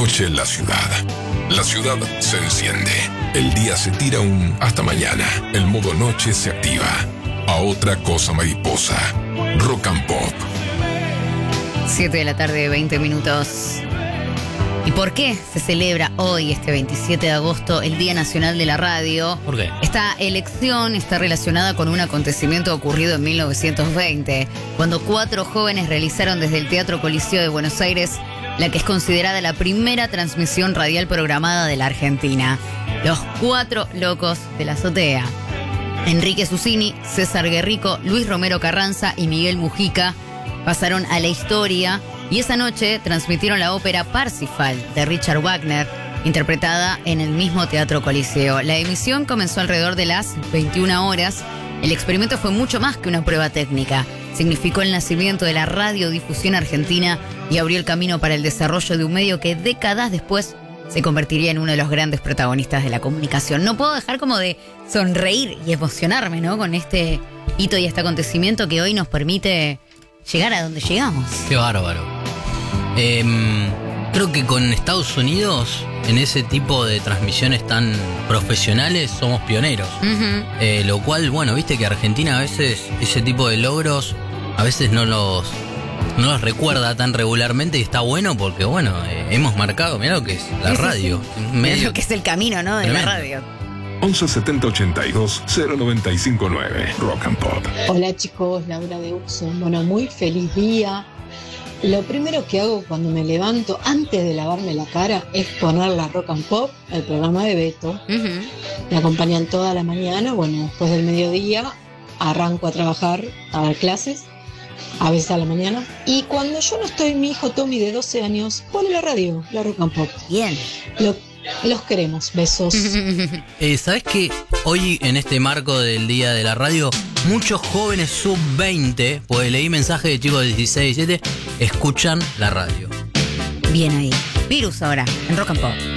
noche en la ciudad. La ciudad se enciende. El día se tira un hasta mañana. El modo noche se activa. A otra cosa mariposa. Rock and Pop. 7 de la tarde, 20 minutos. ¿Y por qué se celebra hoy, este 27 de agosto, el Día Nacional de la Radio? ¿Por qué? Esta elección está relacionada con un acontecimiento ocurrido en 1920, cuando 4 jóvenes realizaron desde el Teatro Coliseo de Buenos Aires la que es considerada la primera transmisión radial programada de la Argentina. Los 4 locos de la azotea. Enrique Susini, César Guerrico, Luis Romero Carranza y Miguel Mujica pasaron a la historia y esa noche transmitieron la ópera Parsifal de Richard Wagner, interpretada en el mismo Teatro Coliseo. La emisión comenzó alrededor de las 21 horas. El experimento fue mucho más que una prueba técnica. Significó el nacimiento de la radiodifusión argentina y abrió el camino para el desarrollo de un medio que décadas después se convertiría en uno de los grandes protagonistas de la comunicación. No puedo dejar como de sonreír y emocionarme, ¿no?, con este hito y este acontecimiento que hoy nos permite llegar a donde llegamos. Qué bárbaro. Creo que con Estados Unidos, en ese tipo de transmisiones tan profesionales, somos pioneros. Uh-huh. Lo cual, bueno, viste que Argentina a veces ese tipo de logros a veces no los recuerda tan regularmente y está bueno porque, bueno, hemos marcado, mirá lo que es la radio. Mirá lo que es el camino, ¿no?, de la radio. 11 70 82 095 9 Rock and Pop. Hola chicos, Laura de Uxon. Bueno, muy feliz día. Lo primero que hago cuando me levanto, antes de lavarme la cara, es poner la Rock and Pop, el programa de Beto. Uh-huh. Me acompañan toda la mañana. Bueno, después del mediodía arranco a trabajar, a dar clases, a veces a la mañana. Y cuando yo no estoy, mi hijo Tommy de 12 años pone la radio, la Rock and Pop. Bien. Los queremos, besos. ¿Sabés que hoy, en este marco del Día de la Radio, muchos jóvenes sub-20, pues leí mensajes de chicos de 16, 17, escuchan la radio? Bien ahí. Virus ahora, en Rock and Pop.